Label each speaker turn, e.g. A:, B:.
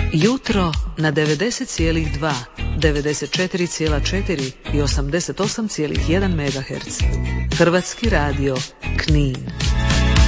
A: Jutro na 90,2, 94,4 i 88,1 MHz. Hrvatski radio Knin.